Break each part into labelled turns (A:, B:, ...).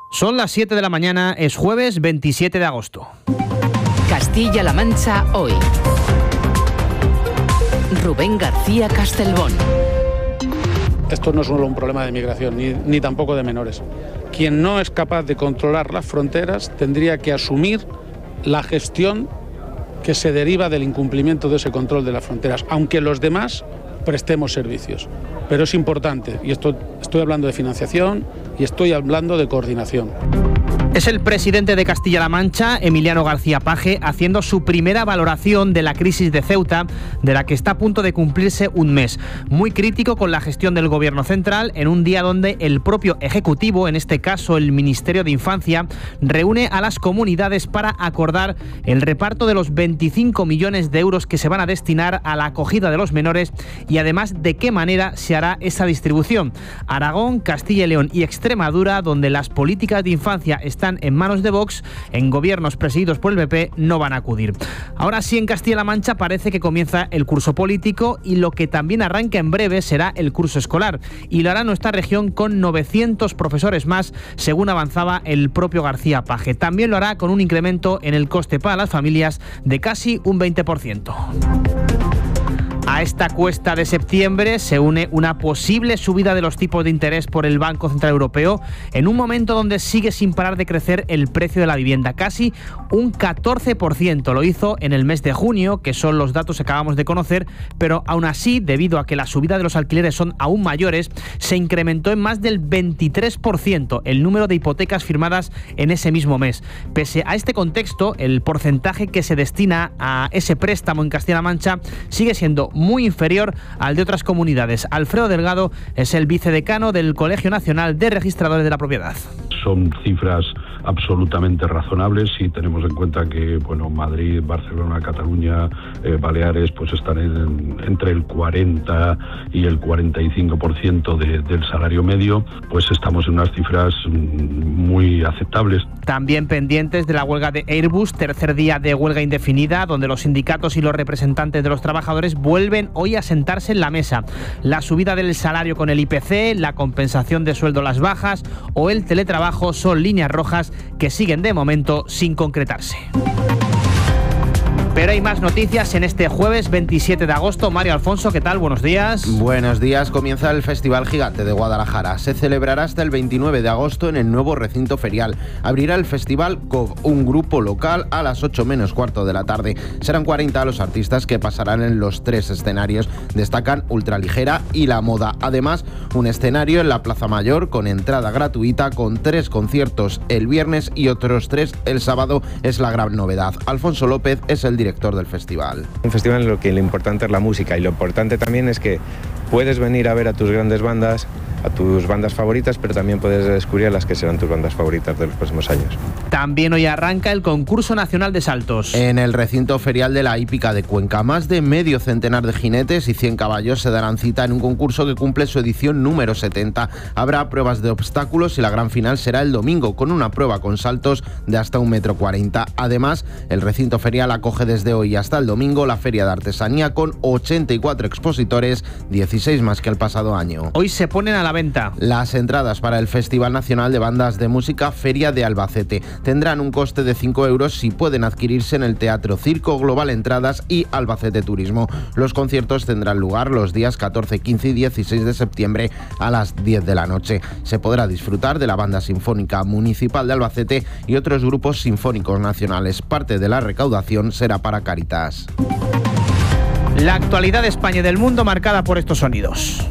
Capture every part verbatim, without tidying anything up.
A: Son las siete de la mañana, es jueves veintisiete de agosto.
B: Castilla-La Mancha hoy. Rubén García Castelbón.
C: Esto no es solo un problema de migración, ni, ni tampoco de menores. Quien no es capaz de controlar las fronteras tendría que asumir la gestión que se deriva del incumplimiento de ese control de las fronteras, aunque los demás prestemos servicios. Pero es importante, y esto estoy hablando de financiación y estoy hablando de coordinación.
A: Es el presidente de Castilla-La Mancha, Emiliano García Paje, haciendo su primera valoración de la crisis de Ceuta, de la que está a punto de cumplirse un mes. Muy crítico con la gestión del Gobierno central, en un día donde el propio Ejecutivo, en este caso el Ministerio de Infancia, reúne a las comunidades para acordar el reparto de los veinticinco millones de euros que se van a destinar a la acogida de los menores y además de qué manera se hará esa distribución. Aragón, Castilla y León y Extremadura, donde las políticas de infancia están están en manos de Vox, en gobiernos presididos por el P P no van a acudir. Ahora sí, en Castilla-La Mancha parece que comienza el curso político y lo que también arranca en breve será el curso escolar. Y lo hará nuestra región con novecientos profesores más, según avanzaba el propio García Paje. También lo hará con un incremento en el coste para las familias de casi un veinte por ciento. A esta cuesta de septiembre se une una posible subida de los tipos de interés por el Banco Central Europeo en un momento donde sigue sin parar de crecer el precio de la vivienda. Casi un catorce por ciento lo hizo en el mes de junio, que son los datos que acabamos de conocer, pero aún así, debido a que la subida de los alquileres son aún mayores, se incrementó en más del veintitrés por ciento el número de hipotecas firmadas en ese mismo mes. Pese a este contexto, el porcentaje que se destina a ese préstamo en Castilla-La Mancha sigue siendo muy inferior al de otras comunidades. Alfredo Delgado es el vicedecano del Colegio Nacional de Registradores de la Propiedad.
D: Son cifras absolutamente razonables si tenemos en cuenta que bueno, Madrid, Barcelona, Cataluña, eh, Baleares pues están en, entre el cuarenta y el cuarenta y cinco por ciento de, del salario medio, pues estamos en unas cifras muy aceptables.
A: También pendientes de la huelga de Airbus, tercer día de huelga indefinida, donde los sindicatos y los representantes de los trabajadores vuelven hoy a sentarse en la mesa. La subida del salario con el I P C, la compensación de sueldo a las bajas o el teletrabajo son líneas rojas que siguen de momento sin concretarse. Pero hay más noticias en este jueves veintisiete de agosto. Mario Alfonso, ¿qué tal? Buenos días.
E: Buenos días. Comienza el Festival Gigante de Guadalajara. Se celebrará hasta el veintinueve de agosto en el nuevo recinto ferial. Abrirá el Festival C O V, un grupo local, a las ocho menos cuarto de la tarde. Serán cuarenta los artistas que pasarán en los tres escenarios. Destacan Ultraligera y La Moda. Además, un escenario en la Plaza Mayor con entrada gratuita, con tres conciertos el viernes y otros tres el sábado. Es la gran novedad. Alfonso López es el director del festival.
F: Un festival en lo que lo importante es la música y lo importante también es que puedes venir a ver a tus grandes bandas, a tus bandas favoritas, pero también puedes descubrir las que serán tus bandas favoritas de los próximos años.
A: También hoy arranca el concurso nacional de saltos.
E: En el recinto ferial de la Hípica de Cuenca, más de medio centenar de jinetes y cien caballos se darán cita en un concurso que cumple su edición número setenta. Habrá pruebas de obstáculos y la gran final será el domingo, con una prueba con saltos de hasta un metro cuarenta. Además, el recinto ferial acoge desde hoy hasta el domingo la Feria de Artesanía con ochenta y cuatro expositores, dieciséis más que el pasado año.
A: Hoy se ponen a la venta
E: las entradas para el Festival Nacional de Bandas de Música Feria de Albacete. Tendrán un coste de cinco euros y pueden adquirirse en el Teatro Circo Global Entradas y Albacete Turismo. Los conciertos tendrán lugar los días catorce, quince y dieciséis de septiembre a las diez de la noche. Se podrá disfrutar de la Banda Sinfónica Municipal de Albacete y otros grupos sinfónicos nacionales. Parte de la recaudación será para Cáritas.
A: La actualidad de España y del mundo marcada por estos sonidos.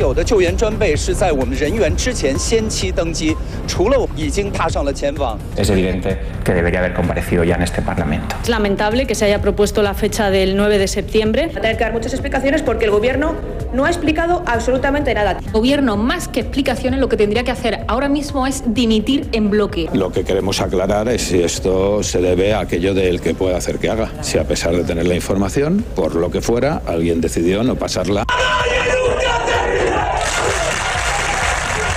G: Es evidente que debería haber comparecido ya en este Parlamento.
H: Es lamentable que se haya propuesto la fecha del nueve de septiembre. Va a tener que dar muchas explicaciones porque el Gobierno no ha explicado absolutamente nada.
I: El Gobierno, más que explicaciones, lo que tendría que hacer ahora mismo es dimitir en bloque.
J: Lo que queremos aclarar es si esto se debe a aquello del que pueda hacer que haga. Si a pesar de tener la información, por lo que fuera, alguien decidió no pasarla.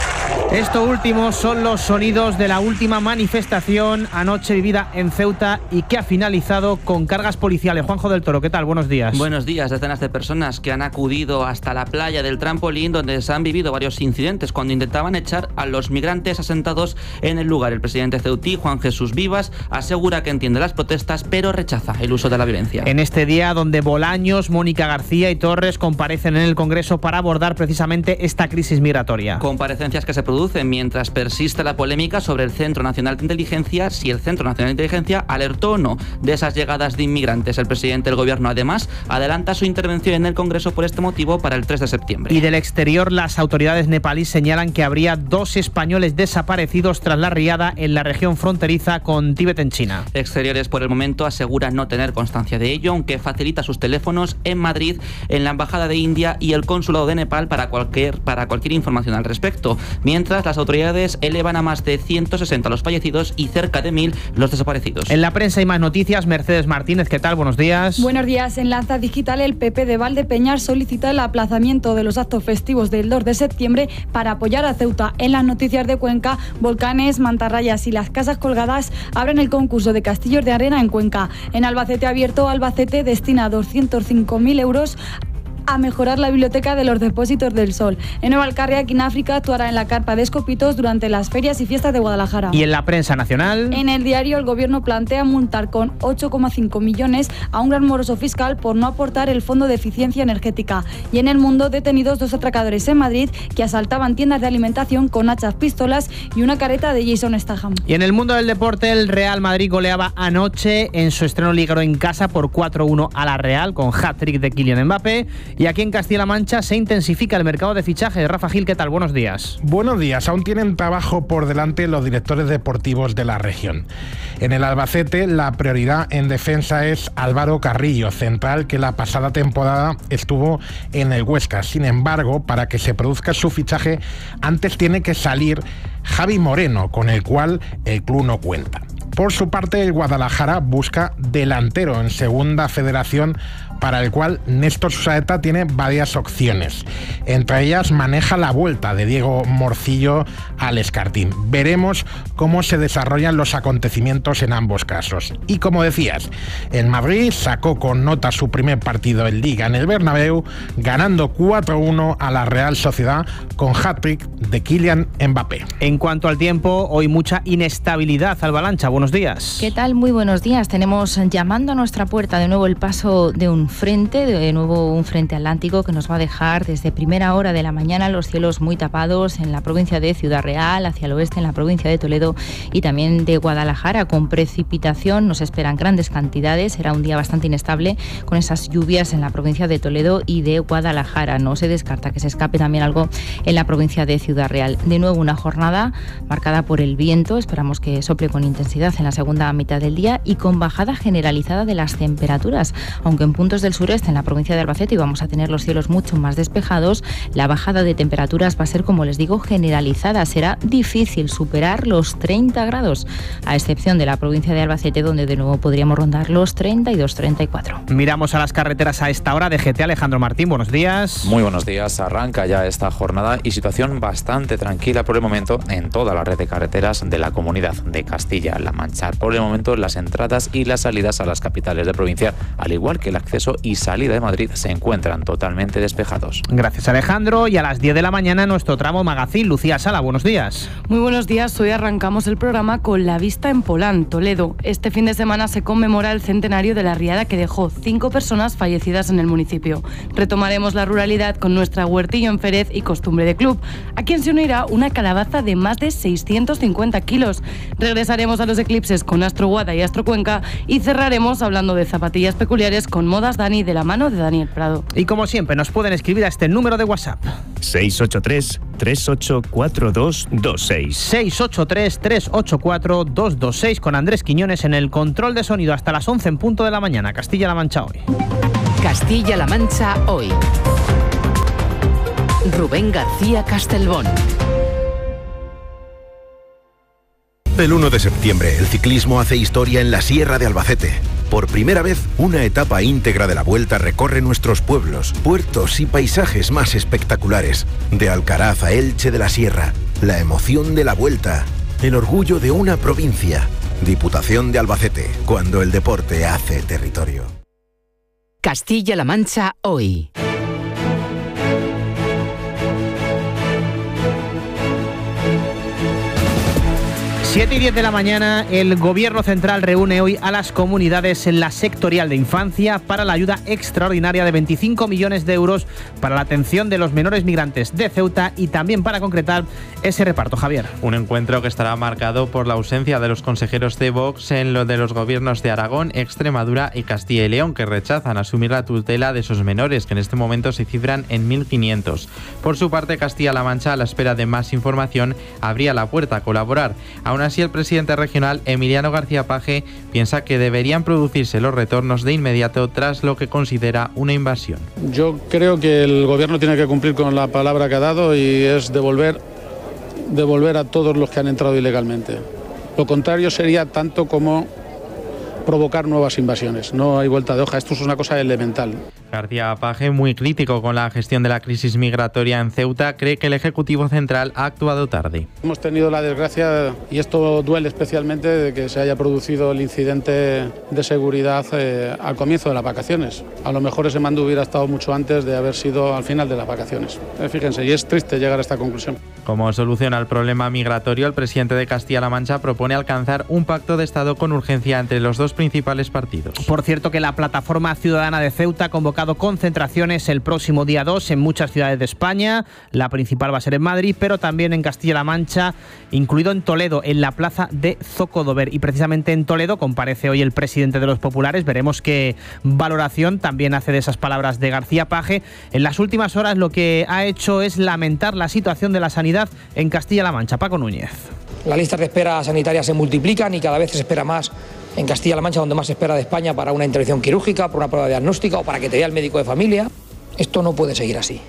A: Esto último son los sonidos de la última manifestación anoche vivida en Ceuta y que ha finalizado con cargas policiales. Juanjo del Toro, ¿qué tal? Buenos días.
K: Buenos días. Decenas de personas que han acudido hasta la playa del Trampolín, donde se han vivido varios incidentes cuando intentaban echar a los migrantes asentados en el lugar. El presidente ceutí, Juan Jesús Vivas, asegura que entiende las protestas, pero rechaza el uso de la violencia.
A: En este día donde Bolaños, Mónica García y Torres comparecen en el Congreso para abordar precisamente esta crisis migratoria.
K: Comparecencias que se producen mientras persiste la polémica sobre el Centro Nacional de Inteligencia, si el Centro Nacional de Inteligencia alertó o no de esas llegadas de inmigrantes. El presidente del Gobierno, además, adelanta su intervención en el Congreso por este motivo para el tres de septiembre.
A: Y del exterior, las autoridades nepalíes señalan que habría dos españoles desaparecidos tras la riada en la región fronteriza con Tíbet en China.
K: Exteriores, por el momento, asegura no tener constancia de ello, aunque facilita sus teléfonos en Madrid, en la Embajada de India y el Consulado de Nepal para cualquier, para cualquier información al respecto. Mientras, las autoridades elevan a más de ciento sesenta los fallecidos y cerca de mil los desaparecidos.
A: En la prensa hay más noticias. Mercedes Martínez, ¿qué tal? Buenos días.
L: Buenos días. En Lanza Digital, el P P de Valdepeñas solicita el aplazamiento de los actos festivos del dos de septiembre para apoyar a Ceuta. En las noticias de Cuenca, volcanes, mantarrayas y las casas colgadas abren el concurso de castillos de arena en Cuenca. En Albacete Abierto, Albacete destina doscientos cinco mil euros a mejorar la biblioteca de los depósitos del Sol. En Nueva Alcarria, aquí en África, actuará en la carpa de Escopitos durante las ferias y fiestas de Guadalajara.
A: Y en la prensa nacional,
L: en El Diario, el gobierno plantea multar con ocho coma cinco millones a un gran moroso fiscal por no aportar el fondo de eficiencia energética. Y en El Mundo, detenidos dos atracadores en Madrid que asaltaban tiendas de alimentación con hachas, pistolas y una careta de Jason Statham.
A: Y en el mundo del deporte, el Real Madrid goleaba anoche en su estreno liguero en casa por cuatro uno a la Real, con hat-trick de Kylian Mbappé. Y aquí en Castilla-La Mancha se intensifica el mercado de fichajes. Rafa Gil, ¿qué tal? Buenos días.
M: Buenos días. Aún tienen trabajo por delante los directores deportivos de la región. En el Albacete, la prioridad en defensa es Álvaro Carrillo, central que la pasada temporada estuvo en el Huesca. Sin embargo, para que se produzca su fichaje, antes tiene que salir Javi Moreno, con el cual el club no cuenta. Por su parte, el Guadalajara busca delantero en Segunda Federación, para el cual Néstor Susaeta tiene varias opciones. Entre ellas maneja la vuelta de Diego Morcillo al Escartín. Veremos cómo se desarrollan los acontecimientos en ambos casos. Y como decías, el Madrid sacó con nota su primer partido en Liga en el Bernabéu, ganando cuatro uno a la Real Sociedad con hat-trick de Kylian Mbappé.
A: En cuanto al tiempo, hoy mucha inestabilidad. Alba Lancha, buenos días.
N: ¿Qué tal? Muy buenos días. Tenemos llamando a nuestra puerta de nuevo el paso de un frente, de nuevo un frente atlántico que nos va a dejar desde primera hora de la mañana los cielos muy tapados en la provincia de Ciudad Real, hacia el oeste en la provincia de Toledo y también de Guadalajara, con precipitación. Nos esperan grandes cantidades, será un día bastante inestable con esas lluvias en la provincia de Toledo y de Guadalajara. No se descarta que se escape también algo en la provincia de Ciudad Real. De nuevo una jornada marcada por el viento, esperamos que sople con intensidad en la segunda mitad del día y con bajada generalizada de las temperaturas, aunque en puntos del sureste, en la provincia de Albacete, y vamos a tener los cielos mucho más despejados, la bajada de temperaturas va a ser, como les digo, generalizada. Será difícil superar los treinta grados, a excepción de la provincia de Albacete, donde de nuevo podríamos rondar los treinta y dos, treinta y cuatro.
A: Miramos a las carreteras a esta hora. De G T, Alejandro Martín, buenos días.
O: Muy buenos días. Arranca ya esta jornada y situación bastante tranquila por el momento en toda la red de carreteras de la comunidad de Castilla-La Mancha. Por el momento, las entradas y las salidas a las capitales de provincia, al igual que el acceso y salida de Madrid, se encuentran totalmente despejados.
A: Gracias, Alejandro. Y a las diez de la mañana nuestro tramo Magazín. Lucía Sala, buenos días.
P: Muy buenos días. Hoy arrancamos el programa con la vista en Polán, Toledo. Este fin de semana se conmemora el centenario de la riada que dejó cinco personas fallecidas en el municipio. Retomaremos la ruralidad con nuestra huertillo en Férez y costumbre de club, a quien se unirá una calabaza de más de seiscientos cincuenta kilos. Regresaremos a los eclipses con Astro Guada y Astro Cuenca y cerraremos hablando de zapatillas peculiares con Modas Dani, de la mano de Daniel Prado.
A: Y como siempre, nos pueden escribir a este número de WhatsApp:
Q: seis ocho tres, tres ocho cuatro dos dos seis.
A: seis ocho tres, tres ocho cuatro dos dos seis, con Andrés Quiñones en el control de sonido hasta las once en punto de la mañana. Castilla-La Mancha hoy.
B: Castilla-La Mancha hoy. Rubén García Castelbón.
R: El uno de septiembre, el ciclismo hace historia en la Sierra de Albacete. Por primera vez, una etapa íntegra de la Vuelta recorre nuestros pueblos, puertos y paisajes más espectaculares. De Alcaraz a Elche de la Sierra, la emoción de la vuelta, el orgullo de una provincia. Diputación de Albacete, cuando el deporte hace territorio.
B: Castilla-La Mancha hoy.
A: siete y diez de la mañana, el Gobierno Central reúne hoy a las comunidades en la sectorial de infancia para la ayuda extraordinaria de veinticinco millones de euros para la atención de los menores migrantes de Ceuta y también para concretar ese reparto. Javier.
S: Un encuentro que estará marcado por la ausencia de los consejeros de Vox en lo de los gobiernos de Aragón, Extremadura y Castilla y León, que rechazan asumir la tutela de esos menores, que en este momento se cifran en mil quinientos. Por su parte, Castilla-La Mancha, a la espera de más información, abría la puerta a colaborar. Aún así, el presidente regional, Emiliano García Paje, piensa que deberían producirse los retornos de inmediato tras lo que considera una invasión.
C: Yo creo que el Gobierno tiene que cumplir con la palabra que ha dado y es devolver, devolver a todos los que han entrado ilegalmente. Lo contrario sería tanto como provocar nuevas invasiones. No hay vuelta de hoja, esto es una cosa elemental.
S: García Paje, muy crítico con la gestión de la crisis migratoria en Ceuta, cree que el Ejecutivo Central ha actuado tarde.
C: Hemos tenido la desgracia, y esto duele especialmente, de que se haya producido el incidente de seguridad eh, al comienzo de las vacaciones. A lo mejor ese mando hubiera estado mucho antes de haber sido al final de las vacaciones. Eh, fíjense, y es triste llegar a esta conclusión.
S: Como solución al problema migratorio, el presidente de Castilla-La Mancha propone alcanzar un pacto de Estado con urgencia entre los dos principales partidos.
A: Por cierto, que la Plataforma Ciudadana de Ceuta ha convocado concentraciones el próximo día dos en muchas ciudades de España. La principal va a ser en Madrid, pero también en Castilla-La Mancha, incluido en Toledo, en la plaza de Zocodover. Y precisamente en Toledo comparece hoy el presidente de los populares. Veremos qué valoración también hace de esas palabras de García Paje. En las últimas horas lo que ha hecho es lamentar la situación de la sanidad en Castilla-La Mancha. Paco Núñez.
T: Las listas de espera sanitarias se multiplican y cada vez se espera más en Castilla-La Mancha, donde más se espera de España para una intervención quirúrgica, por una prueba diagnóstica o para que te vea el médico de familia. Esto no puede seguir así.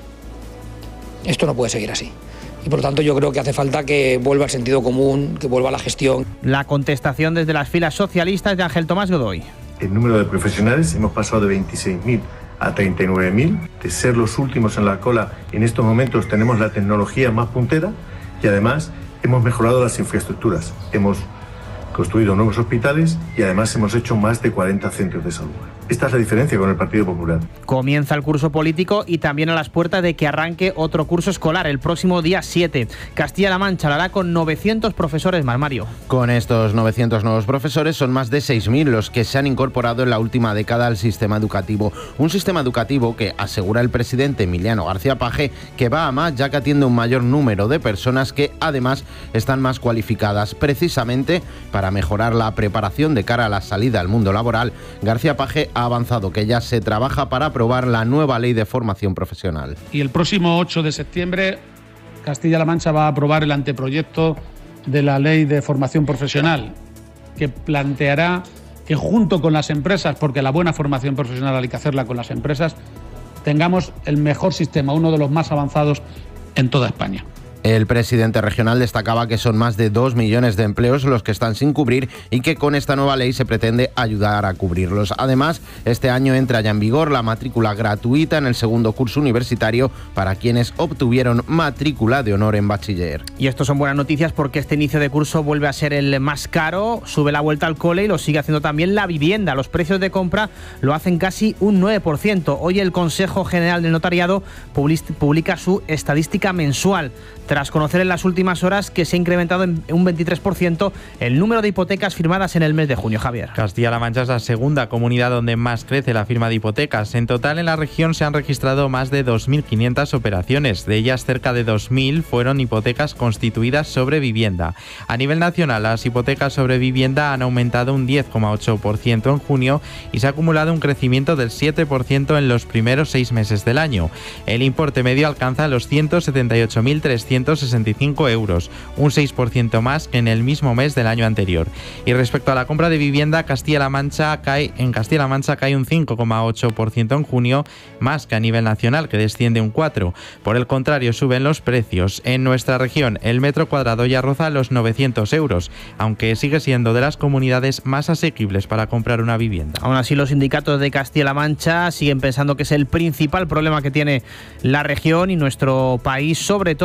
T: Esto no puede seguir así. Y por lo tanto yo creo que hace falta que vuelva el sentido común, que vuelva la gestión.
A: La contestación desde las filas socialistas de Ángel Tomás Godoy.
U: El número de profesionales hemos pasado de veintiséis mil a treinta y nueve mil. De ser los últimos en la cola, en estos momentos tenemos la tecnología más puntera y además hemos mejorado las infraestructuras. Hemos construido nuevos hospitales y además hemos hecho más de cuarenta centros de salud. Esta es la diferencia con el Partido Popular.
A: Comienza el curso político y también a las puertas de que arranque otro curso escolar el próximo día siete. Castilla-La Mancha lo hará con novecientos profesores más, Mario.
E: Con estos novecientos nuevos profesores son más de seis mil los que se han incorporado en la última década al sistema educativo. Un sistema educativo que, asegura el presidente Emiliano García Paje, que va a más ya que atiende un mayor número de personas que además están más cualificadas. Precisamente para mejorar la preparación de cara a la salida al mundo laboral, García Paje ha avanzado que ya se trabaja para aprobar la nueva ley de formación profesional.
C: Y el próximo ocho de septiembre Castilla-La Mancha va a aprobar el anteproyecto de la ley de formación profesional, que planteará que junto con las empresas, porque la buena formación profesional hay que hacerla con las empresas, tengamos el mejor sistema, uno de los más avanzados en toda España.
E: El presidente regional destacaba que son más de dos millones de empleos los que están sin cubrir y que con esta nueva ley se pretende ayudar a cubrirlos. Además, este año entra ya en vigor la matrícula gratuita en el segundo curso universitario para quienes obtuvieron matrícula de honor en bachiller.
A: Y esto son buenas noticias porque este inicio de curso vuelve a ser el más caro, sube la vuelta al cole y lo sigue haciendo también la vivienda. Los precios de compra lo hacen casi un nueve por ciento. Hoy el Consejo General del Notariado publica su estadística mensual, tras conocer en las últimas horas que se ha incrementado en un veintitrés por ciento el número de hipotecas firmadas en el mes de junio. Javier.
S: Castilla-La Mancha es la segunda comunidad donde más crece la firma de hipotecas. En total en la región se han registrado más de dos mil quinientas operaciones. De ellas cerca de dos mil fueron hipotecas constituidas sobre vivienda. A nivel nacional las hipotecas sobre vivienda han aumentado un diez coma ocho por ciento en junio y se ha acumulado un crecimiento del siete por ciento en los primeros seis meses del año. El importe medio alcanza los ciento setenta y ocho mil trescientos sesenta y cinco euros, un seis por ciento más que en el mismo mes del año anterior. Y respecto a la compra de vivienda, Castilla-La Mancha cae, en Castilla-La Mancha cae un cinco coma ocho por ciento en junio, más que a nivel nacional, que desciende un cuatro por ciento. Por el contrario, suben los precios. En nuestra región, el metro cuadrado ya roza los novecientos euros, aunque sigue siendo de las comunidades más asequibles para comprar una vivienda.
A: Aún así, los sindicatos de Castilla-La Mancha siguen pensando que es el principal problema que tiene la región y nuestro país, sobre todo porque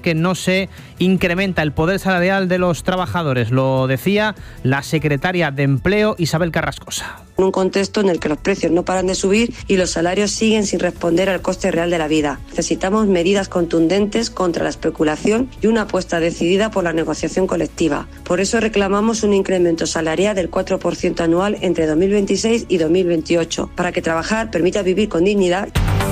A: porque no se incrementa el poder salarial de los trabajadores. Lo decía la secretaria de Empleo, Isabel Carrascosa.
D: En un contexto en el que los precios no paran de subir y los salarios siguen sin responder al coste real de la vida. Necesitamos medidas contundentes contra la especulación y una apuesta decidida por la negociación colectiva. Por eso reclamamos un incremento salarial del cuatro por ciento anual entre dos mil veintiséis y dos mil veintiocho, para que trabajar permita vivir con dignidad.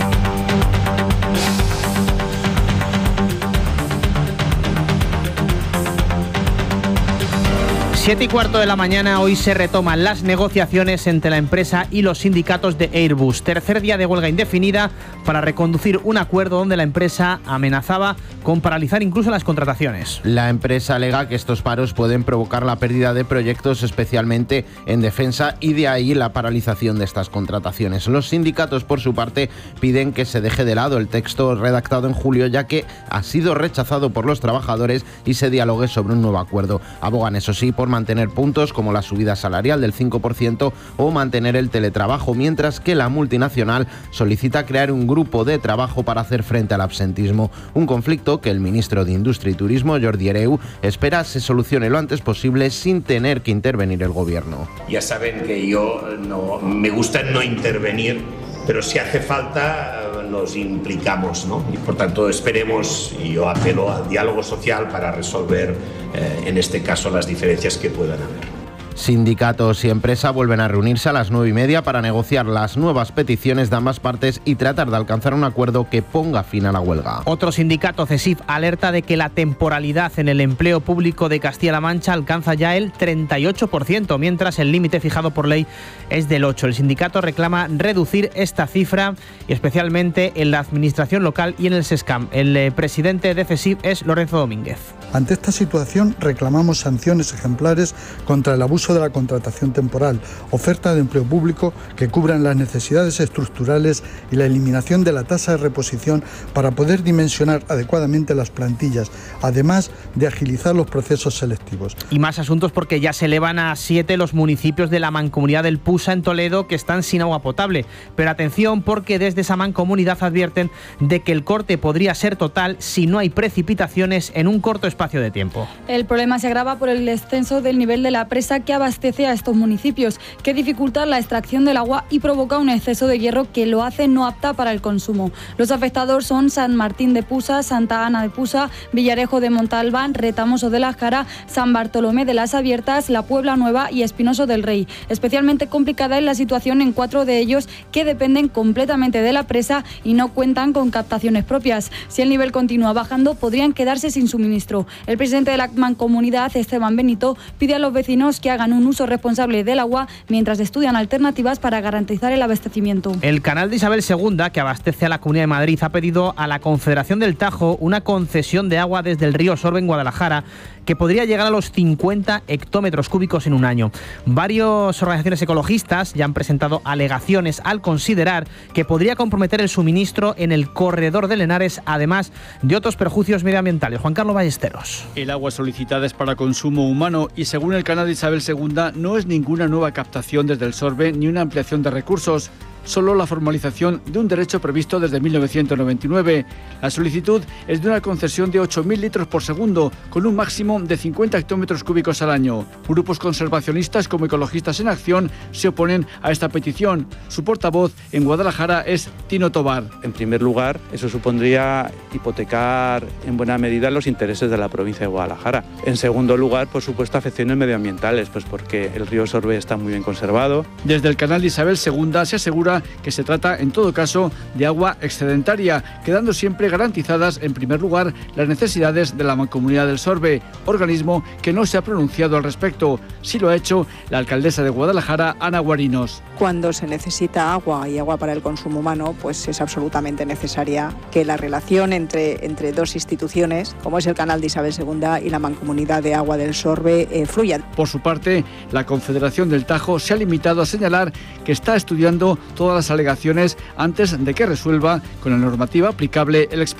A: Siete y cuarto de la mañana, hoy se retoman las negociaciones entre la empresa y los sindicatos de Airbus. Tercer día de huelga indefinida para reconducir un acuerdo donde la empresa amenazaba con paralizar incluso las contrataciones.
E: La empresa alega que estos paros pueden provocar la pérdida de proyectos, especialmente en defensa, y de ahí la paralización de estas contrataciones. Los sindicatos, por su parte, piden que se deje de lado el texto redactado en julio, ya que ha sido rechazado por los trabajadores, y se dialogue sobre un nuevo acuerdo. Abogan, eso sí, por mantener puntos como la subida salarial del cinco por ciento o mantener el teletrabajo, mientras que la multinacional solicita crear un grupo de trabajo para hacer frente al absentismo. Un conflicto que el ministro de Industria y Turismo, Jordi Hereu, espera se solucione lo antes posible sin tener que intervenir el gobierno.
V: Ya saben que yo no, me gusta no intervenir, pero si hace falta nos implicamos, ¿no? Y por tanto esperemos, y yo apelo al diálogo social para resolver eh, en este caso las diferencias que puedan haber.
E: Sindicatos y empresa vuelven a reunirse a las nueve y media para negociar las nuevas peticiones de ambas partes y tratar de alcanzar un acuerdo que ponga fin a la huelga.
A: Otro sindicato, CESIF, alerta de que la temporalidad en el empleo público de Castilla-La Mancha alcanza ya el treinta y ocho por ciento, mientras el límite fijado por ley es del ocho por ciento. El sindicato reclama reducir esta cifra, y especialmente en la administración local y en el SESCAM. El eh, presidente de CESIF es Lorenzo Domínguez.
W: Ante esta situación reclamamos sanciones ejemplares contra el abuso de la contratación temporal, oferta de empleo público que cubran las necesidades estructurales y la eliminación de la tasa de reposición para poder dimensionar adecuadamente las plantillas, además de agilizar los procesos selectivos.
A: Y más asuntos, porque ya se elevan a siete los municipios de la mancomunidad del Pusa en Toledo que están sin agua potable. Pero atención, porque desde esa mancomunidad advierten de que el corte podría ser total si no hay precipitaciones en un corto espacio de tiempo.
L: El problema se agrava por el descenso del nivel de la presa que abastece a estos municipios, que dificulta la extracción del agua y provoca un exceso de hierro que lo hace no apta para el consumo. Los afectados son San Martín de Pusa, Santa Ana de Pusa, Villarejo de Montalbán, Retamoso de la Jara, San Bartolomé de las Abiertas, La Puebla Nueva y Espinoso del Rey. Especialmente complicada es la situación en cuatro de ellos que dependen completamente de la presa y no cuentan con captaciones propias. Si el nivel continúa bajando, podrían quedarse sin suministro. El presidente de la mancomunidad, Esteban Benito, pide a los vecinos que hagan un uso responsable del agua mientras estudian alternativas para garantizar el abastecimiento.
A: El canal de Isabel segunda, que abastece a la Comunidad de Madrid, ha pedido a la Confederación del Tajo una concesión de agua desde el río Sorbe en Guadalajara, que podría llegar a los cincuenta hectómetros cúbicos en un año. Varias organizaciones ecologistas ya han presentado alegaciones al considerar que podría comprometer el suministro en el corredor del Henares, además de otros perjuicios medioambientales. Juan Carlos Ballesteros.
X: El agua solicitada es para consumo humano y, según el canal de Isabel segunda, no es ninguna nueva captación desde el Sorbe ni una ampliación de recursos, solo la formalización de un derecho previsto desde mil novecientos noventa y nueve. La solicitud es de una concesión de ocho mil litros por segundo, con un máximo de cincuenta hectómetros cúbicos al año. Grupos conservacionistas como Ecologistas en Acción se oponen a esta petición. Su portavoz en Guadalajara es Tino Tobar.
Y: En primer lugar, eso supondría hipotecar en buena medida los intereses de la provincia de Guadalajara. En segundo lugar, por supuesto, afecciones medioambientales, pues porque el río Sorbe está muy bien conservado.
X: Desde el canal de Isabel segunda se asegura que se trata, en todo caso, de agua excedentaria, quedando siempre garantizadas, en primer lugar, las necesidades de la Mancomunidad del Sorbe, organismo que no se ha pronunciado al respecto. Sí lo ha hecho la alcaldesa de Guadalajara, Ana Guarinos.
Z: Cuando se necesita agua y agua para el consumo humano, pues es absolutamente necesaria que la relación entre, entre dos instituciones, como es el canal de Isabel segunda y la Mancomunidad de Agua del Sorbe, eh, fluya.
X: Por su parte, la Confederación del Tajo se ha limitado a señalar que está estudiando todas las alegaciones antes de que resuelva con la normativa aplicable el expediente.